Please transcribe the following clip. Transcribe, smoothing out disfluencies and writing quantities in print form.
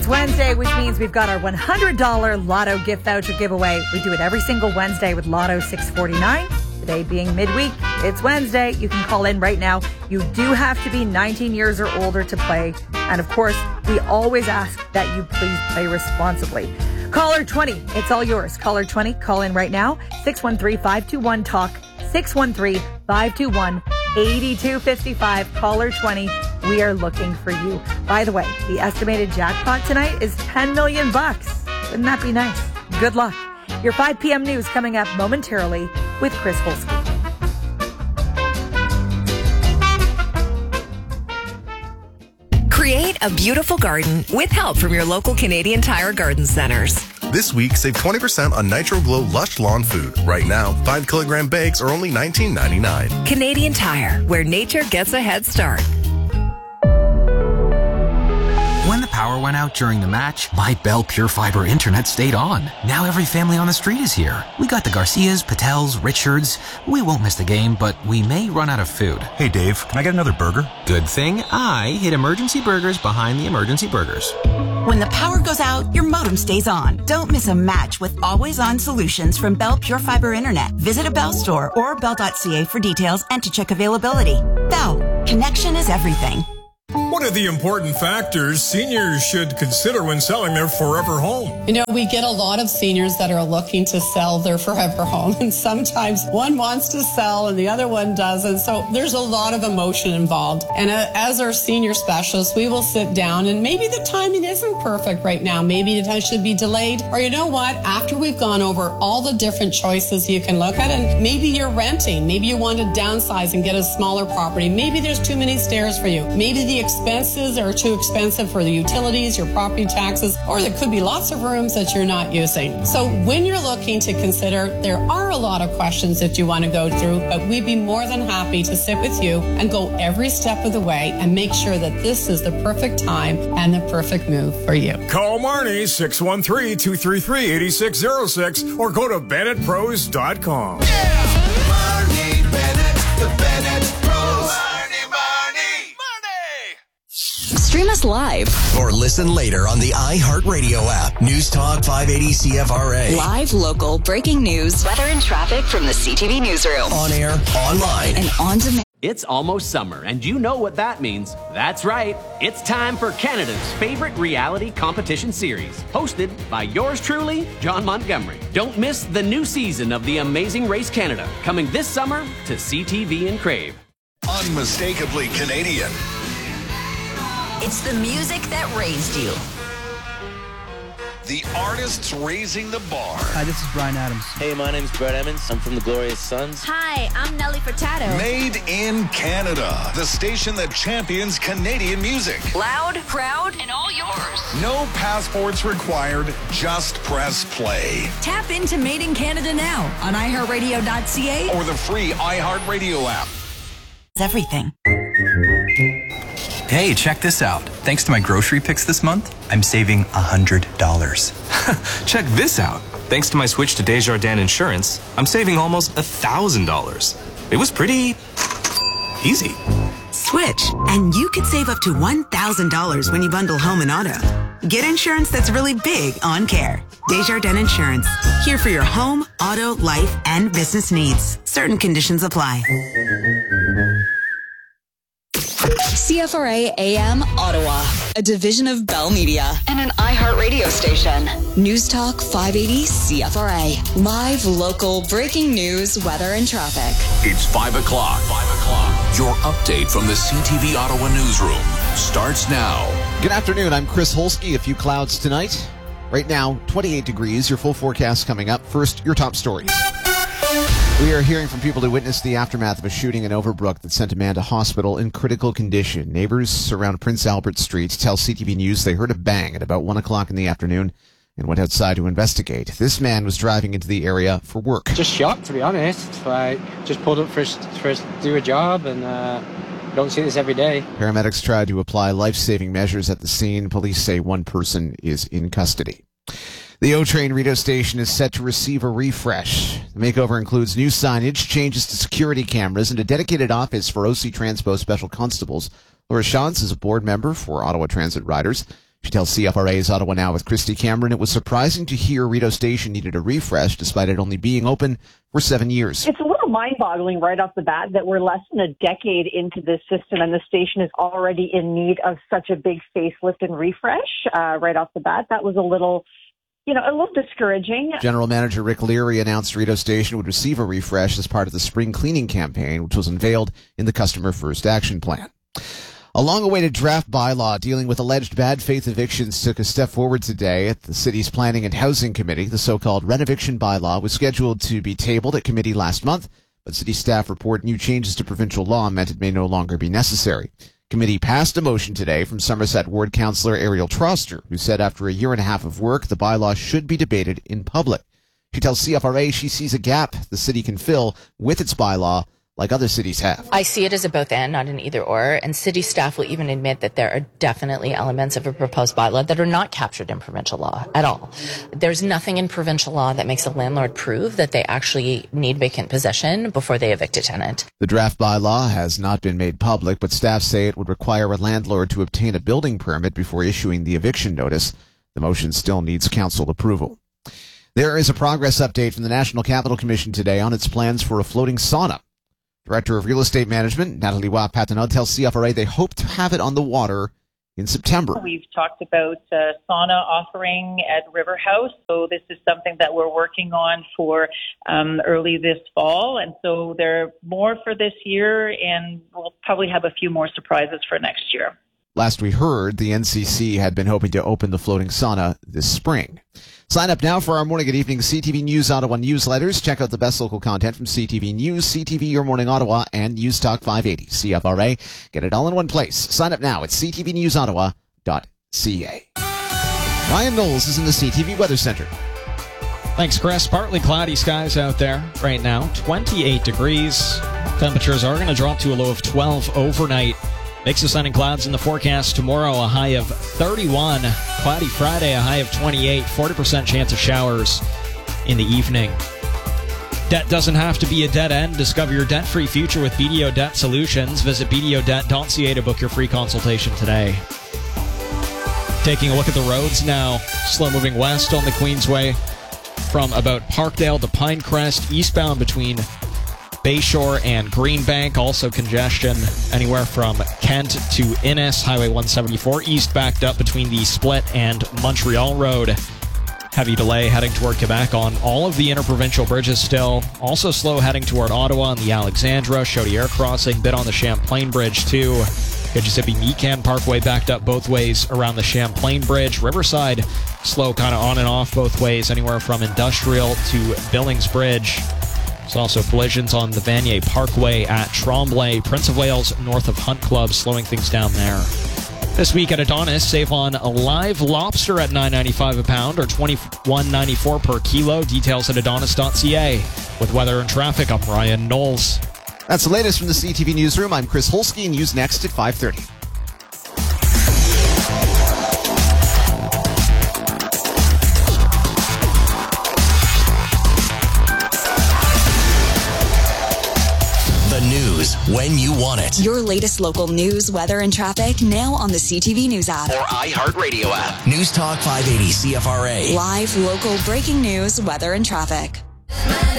Wednesday, which means we've got our $100 Lotto gift voucher giveaway. We do it every single Wednesday with Lotto 649. Today being midweek, it's Wednesday. You can call in right now. You do have to be 19 years or older to play. And of course, we always ask that you please play responsibly. Caller 20, it's all yours. Caller 20, call in right now. 613-521-TALK. 613-521-8255. Caller 20, we are looking for you. By the way, the estimated jackpot tonight is $10 million. Wouldn't that be nice? Good luck. Your 5 p.m. news coming up momentarily with Chris Holsky. Create a beautiful garden with help from your local Canadian Tire Garden Centers. This week, save 20% on Nitro Glow Lush Lawn Food. Right now, 5-kilogram bags are only $19.99. Canadian Tire, where nature gets a head start. When the power went out during the match, my Bell Pure Fiber internet stayed on. Now every family on the street is here. We got the Garcias, Patels, Richards. We won't miss the game, but we may run out of food. Hey Dave, can I get another burger? Good thing I hid Emergency Burgers behind the Emergency Burgers. When the power goes out, your modem stays on. Don't miss a match with always-on solutions from Bell Pure Fiber Internet. Visit a Bell store or bell.ca for details and to check availability. Bell, connection is everything. What are the important factors seniors should consider when selling their forever home? You know, we get a lot of seniors that are looking to sell their forever home, and sometimes one wants to sell and the other one doesn't. So there's a lot of emotion involved. And as our senior specialists, we will sit down, and maybe the timing isn't perfect right now. Maybe the time should be delayed. Or you know what? After we've gone over all the different choices you can look at, and maybe you're renting, maybe you want to downsize and get a smaller property. Maybe there's too many stairs for you. Maybe the expenses are too expensive for the utilities, your property taxes, or there could be lots of rooms that you're not using. So when you're looking to consider, there are a lot of questions that you want to go through, but we'd be more than happy to sit with you and go every step of the way and make sure that this is the perfect time and the perfect move for you. Call Marnie, 613-233-8606, or go to BennettPros.com. Yeah! Marnie Bennett, the Bennett Pros. Stream us live or listen later on the iHeartRadio app. News Talk 580 CFRA. Live, local, breaking news, weather and traffic from the CTV newsroom. On air, online, and on demand. It's almost summer, and you know what that means. That's right. It's time for Canada's favorite reality competition series, hosted by yours truly, John Montgomery. Don't miss the new season of The Amazing Race Canada, coming this summer to CTV and Crave. Unmistakably Canadian. It's the music that raised you. The artists raising the bar. Hi, this is Bryan Adams. Hey, my name's Brett Emmons. I'm from the Glorious Sons. Hi, I'm Nelly Furtado. Made in Canada, the station that champions Canadian music. Loud, proud, and all yours. No passports required, just press play. Tap into Made in Canada now on iHeartRadio.ca or the free iHeartRadio app. Everything. Hey, check this out. Thanks to my grocery picks this month, I'm saving $100. Check this out. Thanks to my switch to Desjardins Insurance, I'm saving almost $1,000. It was pretty easy. Switch, and you could save up to $1,000 when you bundle home and auto. Get insurance that's really big on care. Desjardins Insurance. Here for your home, auto, life, and business needs. Certain conditions apply. CFRA AM Ottawa, a division of Bell Media and an iHeartRadio station. News Talk 580 CFRA. Live, local, breaking news, weather, and traffic. It's 5 o'clock. 5 o'clock. Your update from the CTV Ottawa newsroom starts now. Good afternoon. I'm Chris Holsky. A few clouds tonight. Right now, 28 degrees. Your full forecast coming up. First, your top stories. We are hearing from people who witnessed the aftermath of a shooting in Overbrook that sent a man to hospital in critical condition. Neighbors around Prince Albert Street tell CTV News they heard a bang at about 1 o'clock in the afternoon and went outside to investigate. This man was driving into the area for work. Just shocked, to be honest. Like, just pulled up for do a job, and don't see this every day. Paramedics tried to apply life-saving measures at the scene. Police say one person is in custody. The O-Train Rideau station is set to receive a refresh. The makeover includes new signage, changes to security cameras, and a dedicated office for OC Transpo Special Constables. Laura Shantz is a board member for Ottawa Transit Riders. She tells CFRA's Ottawa Now with Christy Cameron it was surprising to hear Rideau Station needed a refresh despite it only being open for 7 years. It's a little mind-boggling right off the bat that we're less than a decade into this system and the station is already in need of such a big facelift and refresh right off the bat. That was a little discouraging. General Manager Rick Leary announced Rideau Station would receive a refresh as part of the spring cleaning campaign, which was unveiled in the Customer First Action Plan. A long-awaited draft bylaw dealing with alleged bad faith evictions took a step forward today at the city's Planning and Housing Committee. The so-called renoviction bylaw was scheduled to be tabled at committee last month, but city staff report new changes to provincial law meant it may no longer be necessary. Committee passed a motion today from Somerset Ward Councillor Ariel Troster, who said after a year and a half of work, the bylaw should be debated in public. She tells CFRA she sees a gap the city can fill with its bylaw, like other cities have. I see it as a both and, not an either or, and city staff will even admit that there are definitely elements of a proposed bylaw that are not captured in provincial law at all. There's nothing in provincial law that makes a landlord prove that they actually need vacant possession before they evict a tenant. The draft bylaw has not been made public, but staff say it would require a landlord to obtain a building permit before issuing the eviction notice. The motion still needs council approval. There is a progress update from the National Capital Commission today on its plans for a floating sauna. Director of Real Estate Management, Natalie Watt-Patenaude, tells CFRA they hope to have it on the water in September. We've talked about sauna offering at River House, so this is something that we're working on for early this fall, and so there are more for this year, and we'll probably have a few more surprises for next year. Last we heard, the NCC had been hoping to open the floating sauna this spring. Sign up now for our morning and evening CTV News Ottawa newsletters. Check out the best local content from CTV News, CTV Your Morning Ottawa, and News Talk 580 CFRA. Get it all in one place. Sign up now at ctvnewsottawa.ca. Ryan Knowles is in the CTV Weather Center. Thanks, Chris. Partly cloudy skies out there right now. 28 degrees. Temperatures are going to drop to a low of 12 overnight. Mix of sun and clouds in the forecast. Tomorrow, a high of 31. Cloudy Friday, a high of 28. 40% chance of showers in the evening. Debt doesn't have to be a dead end. Discover your debt-free future with BDO Debt Solutions. Visit BDOdebt.ca to book your free consultation today. Taking a look at the roads now. Slow moving west on the Queensway from about Parkdale to Pinecrest, eastbound between Bayshore and Greenbank. Also congestion anywhere from Kent to Innis. Highway 174 east backed up between the Split and Montreal Road. Heavy delay heading toward Quebec on all of the interprovincial bridges still. Also slow heading toward Ottawa on the Alexandra, Chaudière crossing, bit on the Champlain Bridge too. Mississippi-Mecan Parkway backed up both ways around the Champlain Bridge. Riverside slow kind of on and off both ways, anywhere from Industrial to Billings Bridge. There's also collisions on the Vanier Parkway at Tremblay. Prince of Wales north of Hunt Club, slowing things down there. This week at Adonis, save on a live lobster at $9.95 a pound or $21.94 per kilo. Details at adonis.ca. With weather and traffic, I'm Ryan Knowles. That's the latest from the CTV Newsroom. I'm Chris Holsky, and news next at 5:30. News when you want it. Your latest local news, weather, and traffic now on the CTV News app. Or iHeartRadio app. News Talk 580 CFRA. Live, local, breaking news, weather, and traffic.